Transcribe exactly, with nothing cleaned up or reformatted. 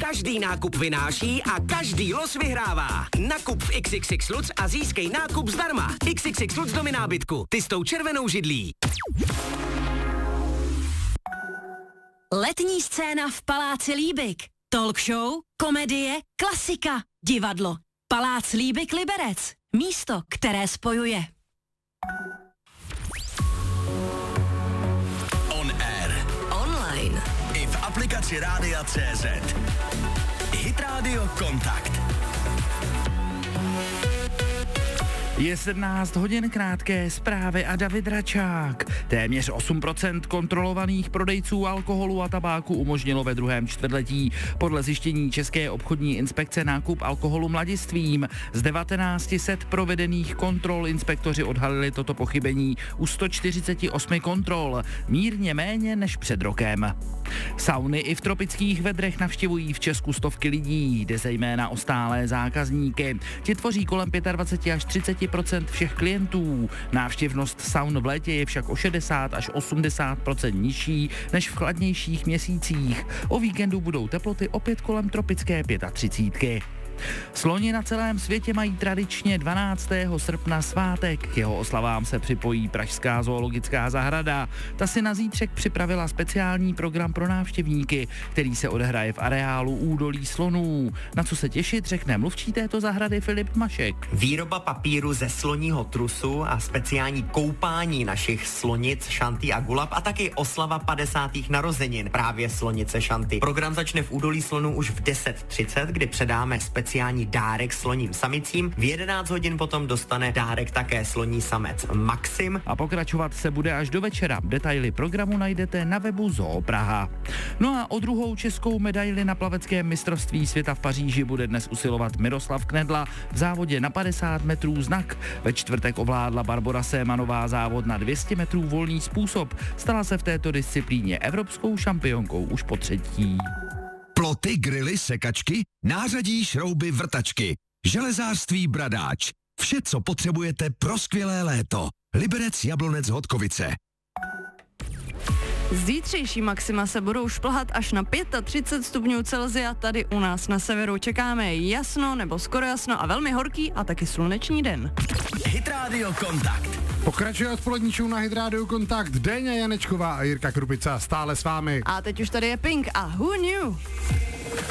Každý nákup vynáší a každý los vyhrává. Nakup v X X X Lutz a získej nákup zdarma. X X X Lutz domy nábytku. Ty s tou červenou židlí. Letní scéna v Paláci Líbik. Talk show, komedie, klasika, divadlo. Palác Líbik Liberec. Místo, které spojuje. On air. Online. I v aplikaci Rádia C Z. Hit Radio Kontakt. Je sedmnáct hodin, krátké zprávy a David Račák. Téměř osm procent kontrolovaných prodejců alkoholu a tabáku umožnilo ve druhém čtvrtletí podle zjištění České obchodní inspekce nákup alkoholu mladistvím. Z devatenáct set provedených kontrol inspektoři odhalili toto pochybení u sto čtyřicet osm kontrol, mírně méně než před rokem. Sauny i v tropických vedrech navštěvují v Česku stovky lidí, jde zejména o stálé zákazníky. Ti tvoří kolem dvacet pět až třicet procent všech klientů. Návštěvnost saun v létě je však o šedesát až osmdesát procent nižší než v chladnějších měsících. O víkendu budou teploty opět kolem tropické třicítky pět. Sloni na celém světě mají tradičně dvanáctého srpna svátek. K jeho oslavám se připojí pražská zoologická zahrada. Ta si na zítřek připravila speciální program pro návštěvníky, který se odehraje v areálu údolí slonů. Na co se těšit, řekne mluvčí této zahrady Filip Mašek. Výroba papíru ze sloního trusu a speciální koupání našich slonic Šanty a Gulab a taky oslava padesátých narozenin právě slonice Šanty. Program začne v údolí slonů už v deset třicet, kdy předáme speciální speciální dárek sloním samicím. V jedenáct hodin potom dostane dárek také sloní samec Maxim. A pokračovat se bude až do večera. Detaily programu najdete na webu Zoo Praha. No a o druhou českou medaili na plaveckém mistrovství světa v Paříži bude dnes usilovat Miroslav Knedla v závodě na padesát metrů znak. Ve čtvrtek ovládla Barbora Sémanová závod na dvě stě metrů volný způsob. Stala se v této disciplíně evropskou šampionkou už po třetí. Ploty, grily, sekačky, nářadí, šrouby, vrtačky, železářství Bradáč. Vše, co potřebujete pro skvělé léto. Liberec, Jablonec, Hodkovice. Zítřejší maxima se budou šplhat až na třicet pět stupňů Celsia. Tady u nás na severu čekáme jasno nebo skoro jasno a velmi horký a taky slunečný den. Hit Radio Kontakt. Pokračuje odpolední show na Hit Radio Kontakt. Déňa Janečková a Jirka Krupica stále s vámi. A teď už tady je Pink a Who Knew?